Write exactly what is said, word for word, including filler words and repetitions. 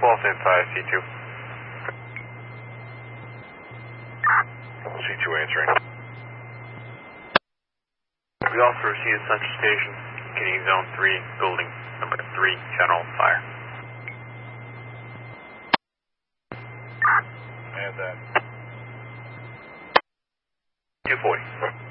twelve stand five, C two. C two answering. We also received Central Station, Canadian Zone three, building number three, general fire. I have that. two forty.